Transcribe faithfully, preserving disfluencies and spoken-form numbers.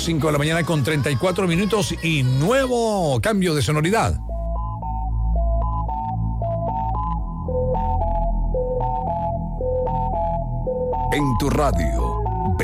cinco de la mañana con treinta y cuatro minutos y nuevo cambio de sonoridad. En tu radio,